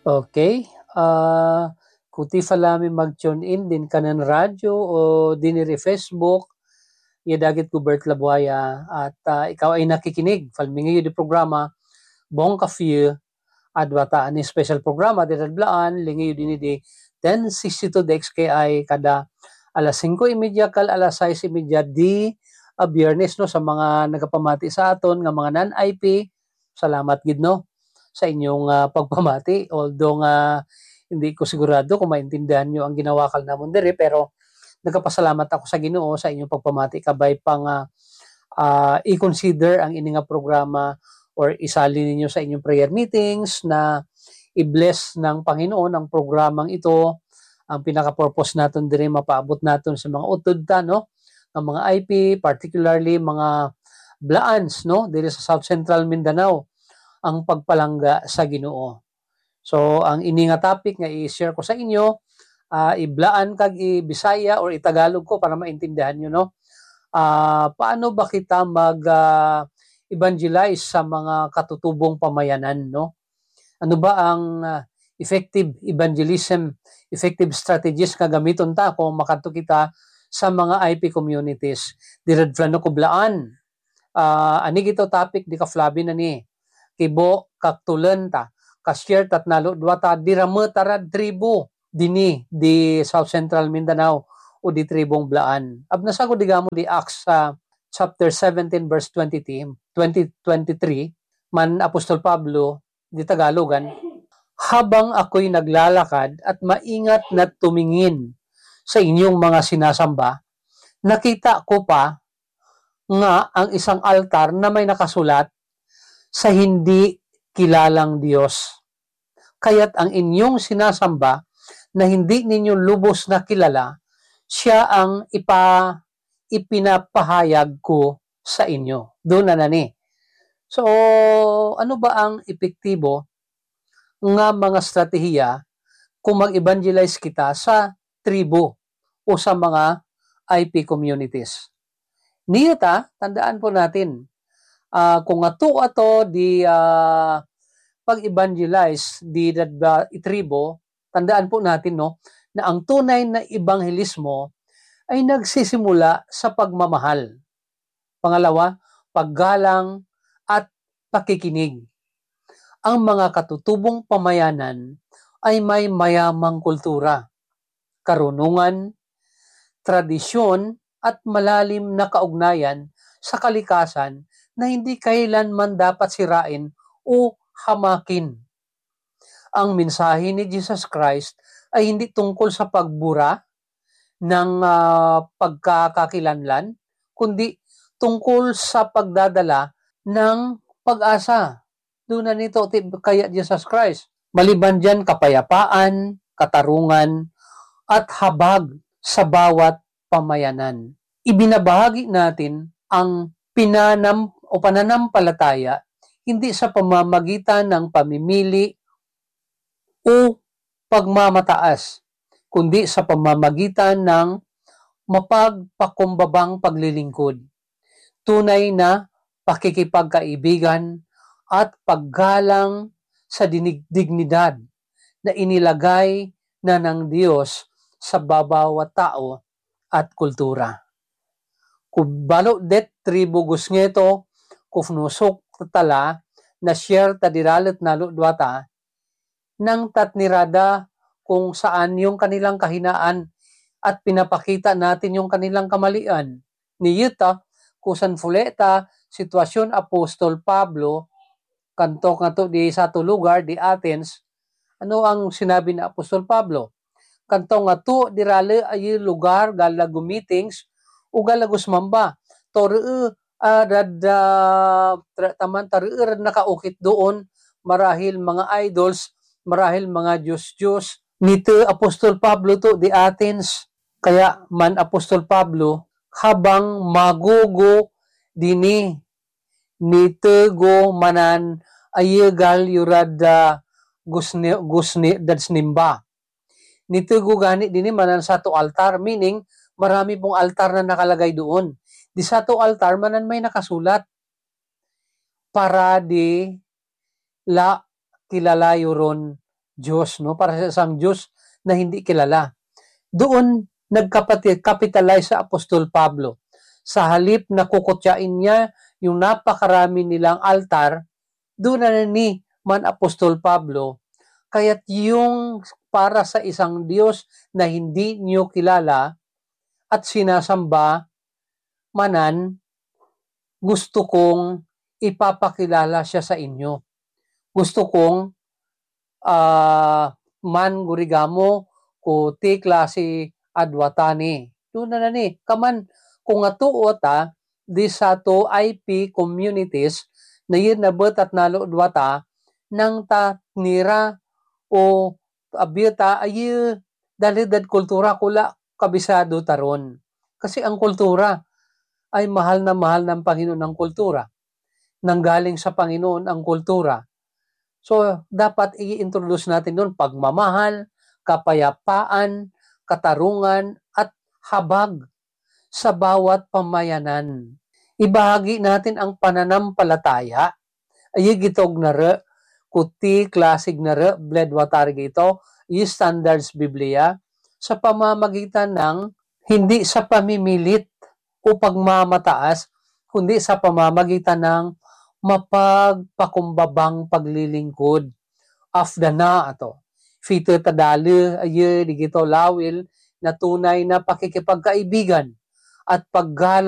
Okay. Kuti falami mag-tune in din kanan radyo o diniri Facebook, dagit ko Bert Labuaya at ikaw ay nakikinig. Falmingi di programa, Bong Kafiyo, adwata ni special programa, dinadblaan, lingi din di 10:62 DXKI kada alas 5:30 kal alas 6:30 di Biyernes no sa mga nagapamati sa aton nga mga non-IP. Salamat gid no sa inyong pagpamati. Although hindi ko sigurado kung maintindihan nyo ang ginawakal namon diri, pero nagkapasalamat ako sa Ginoo sa inyong pagpamati kabay pang i-consider ang ini nga programa or isali ninyo sa inyong prayer meetings na i-bless ng Panginoon ang programang ito. Ang pinaka-purpose natin diri mapaabot natin sa mga utod ta no ng mga IP, particularly mga blaans no diri sa South Central Mindanao ang pagpalangga sa Ginoo. So ang ini nga topic nga i-share ko sa inyo, iblaan kag i-Bisaya or i-Tagalog ko para maintindihan nyo no. Paano ba kita mag evangelize sa mga katutubong pamayanan no? Ano ba ang effective evangelism, effective strategies nga gamiton ta kung makadto kita sa mga IP communities? Diradfano ko blaan. Ani gito topic di ka Flavi na ni. Kibo kaktulen ta. Ka-share tat nalo dwata dirame tarad tribo dini di South Central Mindanao o di tribong blaan. Abnasa ko digamo di Acts chapter 17 verse 23 man Apostol Pablo di Tagalogan, habang ako'y naglalakad at maingat na tumingin sa inyong mga sinasamba, nakita ko pa nga ang isang altar na may nakasulat sa hindi kilalang Diyos. Kaya't ang inyong sinasamba na hindi ninyo lubos na kilala, siya ang ipinapahayag ko sa inyo. Doon na nani. So, ano ba ang epektibo nga mga strategiya kung mag-evangelize kita sa tribo o sa mga IP communities? Niyata, tandaan po natin, kung ato di pag-evangelize di tribo, tandaan po natin no, na ang tunay na ebanghelismo ay nagsisimula sa pagmamahal. Pangalawa, paggalang at pakikinig. Ang mga katutubong pamayanan ay may mayamang kultura, karunungan, tradisyon at malalim na kaugnayan sa kalikasan na hindi kailanman dapat sirain o hamakin. Ang mensahe ni Jesus Christ ay hindi tungkol sa pagbura ng pagkakakilanlan, kundi tungkol sa pagdadala ng pag-asa. Doon na nito kaya Jesus Christ. Maliban dyan, kapayapaan, katarungan, at habag sa bawat pamayanan. Ibinabahagi natin ang pananampalataya hindi sa pamamagitan ng pamimili o pagmamataas, kundi sa pamamagitan ng mapagpakumbabang paglilingkod, tunay na pakikipagkaibigan at paggalang sa dignidad na inilagay na ng Diyos sa bawat tao at kultura. Kubalo det tribo gusngeto kufnusok tatala na share tadiralat na ludwata ng tatnirada kung saan yung kanilang kahinaan at pinapakita natin yung kanilang kamalian. Niyita, kusan fuleta, sitwasyon Apostol Pablo, kanto nga to di sa to lugar, di Athens, ano ang sinabi ni Apostol Pablo? Kanto nga to, di rale ay lugar, galago meetings, o galagos mamba. Toro, taman tarir nakaukit doon, marahil mga idols, marahil mga Diyos-Diyos. Nito Apostol Pablo to di Athens. Kaya man Apostol Pablo, habang magugo dini nitego manan ayagal yurada gusni dadsnimba. Nitego gani dini manan sa to altar, meaning marami pong altar na nakalagay doon. Di sa to altar manan may nakasulat para di la kilala yuron Diyos, no? Para sa isang Diyos na hindi kilala. Doon nagkapitalize sa Apostol Pablo. Sa halip na kukutyain niya yung napakarami nilang altar, doon na ni man Apostol Pablo, kaya't yung para sa isang Diyos na hindi niyo kilala at sinasamba manan, gusto kong ipapakilala siya sa inyo. Gusto kong man gurigamo ko ti klase adwatani. Doon na ni. Kaman kung atuot di sa to IP communities na yun nabot at nalodwata nang ta nira o abiyata ay dalidad kultura kula kabisado taron. Kasi ang kultura ay mahal ng Panginoon ng kultura. Nanggaling sa Panginoon ang kultura. So, dapat i-introduce natin doon pagmamahal, kapayapaan, katarungan, at habag sa bawat pamayanan. Ibahagi natin ang pananampalataya. Ay gitog na re, kuti klasig na re, bledwatar gito, standards Biblia, sa pamamagitan ng hindi sa pamimilit o pagmamataas, kundi sa pamamagitan ng mapagpakumbabang paglilingkod. Afda na ato. Fito tadali aye digito lawil na tunay na pakikipagkaibigan at paggala